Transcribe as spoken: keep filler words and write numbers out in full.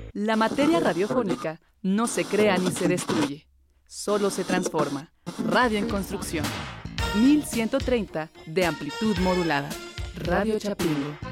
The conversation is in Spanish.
La materia radiofónica no se crea ni se destruye, solo se transforma. Radio en construcción. mil ciento treinta de amplitud modulada. Radio Chapingo.